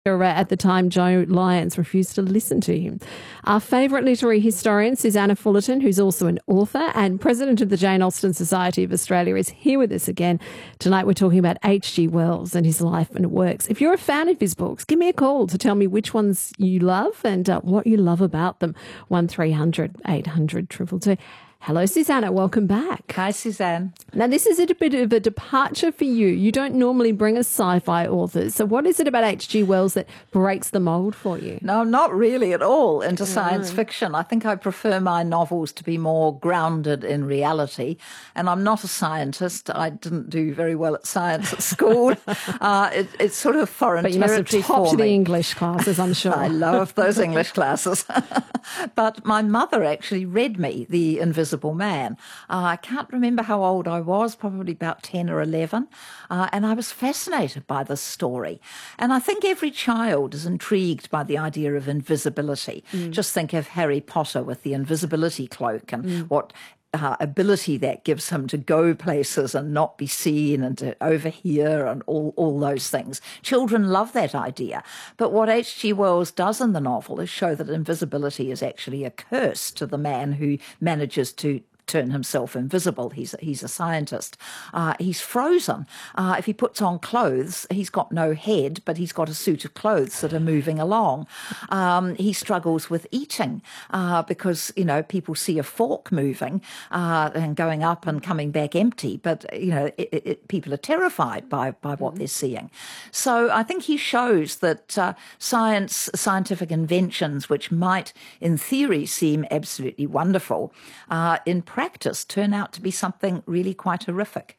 At the time, Joe Lyons refused to listen to him. Our favourite literary historian, Susanna Fullerton, who's also an author and president of the Jane Austen Society of Australia, is here with us again. Tonight we're talking about H.G. Wells and his life and works. If you're a fan of his books, give me a call to tell me which ones you love and what you love about them. 1300 800 222. Hello, Susanna. Welcome back. Hi, Suzanne. Now, this is a bit of a departure for you. You don't normally bring us sci-fi authors. So what is it about H.G. Wells that breaks the mould for you? No, not really at all into science fiction. I think I prefer my novels to be more grounded in reality. And I'm not a scientist. I didn't do very well at science at school. It's sort of foreign territory for me. But you must have topped the English classes, I'm sure. I love those English classes. But my mother actually read me The Invisible Man. I can't remember how old I was, probably about 10 or 11, and I was fascinated by this story. And I think every child is intrigued by the idea of invisibility. Just think of Harry Potter with the invisibility cloak and what ability that gives him to go places and not be seen and to overhear and all those things. Children love that idea. But what H.G. Wells does in the novel is show that invisibility is actually a curse to the man who manages to turn himself invisible. He's a scientist. He's frozen. If he puts on clothes, he's got no head, but he's got a suit of clothes that are moving along. He struggles with eating because, people see a fork moving and going up and coming back empty, but, people are terrified by what they're seeing. So I think he shows that scientific inventions, which might in theory seem absolutely wonderful, in practice turn out to be something really quite horrific.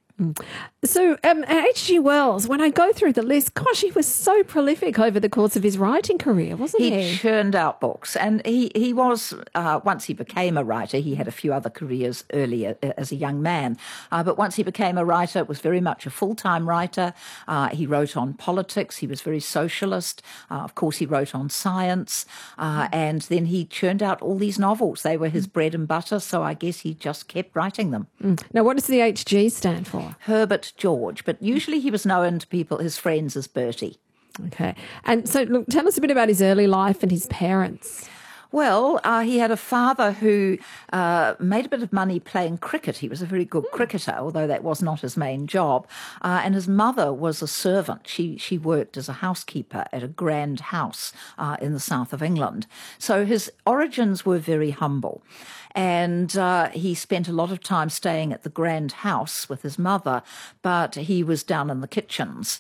So H.G. Wells, when I go through the list, gosh, he was so prolific over the course of his writing career, wasn't he? He churned out books, and he was, once he became a writer, he had a few other careers earlier as a young man, but once he became a writer, was very much a full-time writer. He wrote on politics, he was very socialist, of course he wrote on science, and then he churned out all these novels. They were his bread and butter, so I guess he just kept writing them. Now, what does the H.G. stand for? Herbert George, but usually he was known to people, his friends, as Bertie. Okay. And so, look, tell us a bit about his early life and his parents. Well, he had a father who made a bit of money playing cricket. He was a very good cricketer, although that was not his main job. And his mother was a servant. She worked as a housekeeper at a grand house in the south of England. So his origins were very humble. And he spent a lot of time staying at the grand house with his mother, but he was down in the kitchens.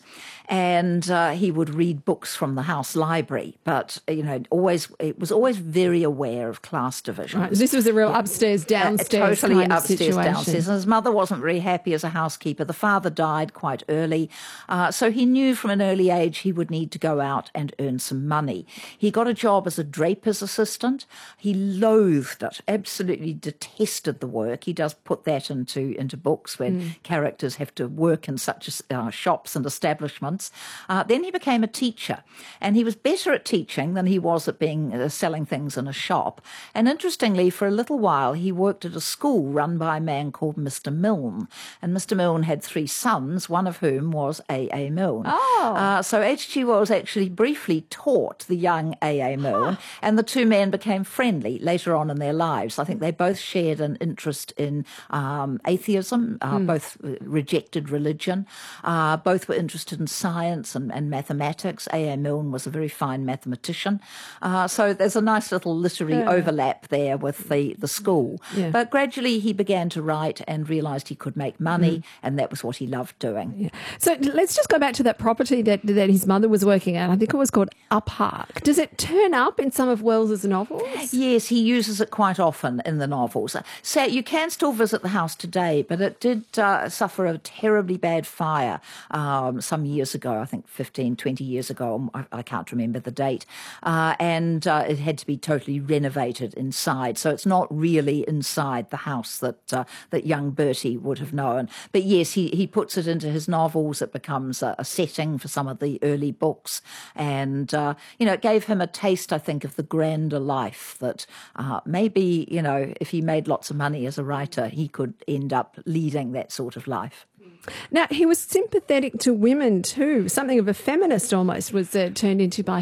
And he would read books from the house library, but, it was always very aware of class divisions. Right. This was a real upstairs, downstairs totally kind of upstairs, situation. downstairs. And his mother wasn't very happy as a housekeeper. The father died quite early. So he knew from an early age he would need to go out and earn some money. He got a job as a draper's assistant. He loathed it, absolutely detested the work. He does put that into books when characters have to work in such shops and establishments. Then he became a teacher, and he was better at teaching than he was at selling things in a shop. And interestingly, for a little while, he worked at a school run by a man called Mr. Milne. And Mr. Milne had 3 sons, one of whom was A.A. Milne. So H.G. Wells actually briefly taught the young A.A. Milne, and the two men became friendly later on in their lives. I think they both shared an interest in atheism, both rejected religion, both were interested in science and mathematics. A.A. Milne was a very fine mathematician. So there's a nice little literary overlap there with the school. Yeah. But gradually he began to write and realised he could make money, and that was what he loved doing. Yeah. So let's just go back to that property that his mother was working at. I think it was called Uphark. Does it turn up in some of Wells's novels? Yes, he uses it quite often in the novels. So you can still visit the house today, but it did suffer a terribly bad fire some years ago, I think 15, 20 years ago. I can't remember the date. And it had to be totally renovated inside. So it's not really inside the house that young Bertie would have known. But yes, he puts it into his novels. It becomes a setting for some of the early books. And, it gave him a taste, I think, of the grander life that maybe, if he made lots of money as a writer, he could end up leading that sort of life. Now, he was sympathetic to women too. Something of a feminist almost was turned into by